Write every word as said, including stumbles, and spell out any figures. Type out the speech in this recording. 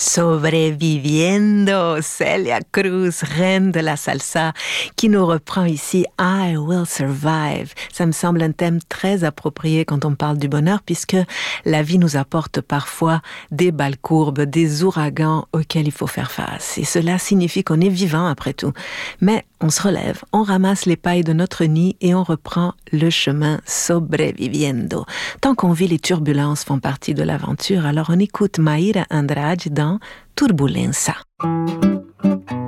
Sobreviviendo, Celia Cruz, reine de la salsa, qui nous reprend ici I Will Survive. Ça me semble un thème très approprié quand on parle du bonheur, puisque la vie nous apporte parfois des balles courbes, des ouragans auxquels il faut faire face. Et cela signifie qu'on est vivant après tout. Mais on se relève, on ramasse les pailles de notre nid et on reprend le chemin sobreviviendo. Tant qu'on vit, les turbulences font partie de l'aventure, alors on écoute Mayra Andrade dans Turbulença.